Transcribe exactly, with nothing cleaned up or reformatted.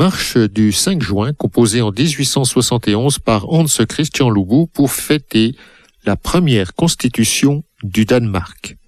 marche du cinq juin, composée en dix-huit cent soixante et onze par Hans Christian Loubou pour fêter la première constitution du Danemark.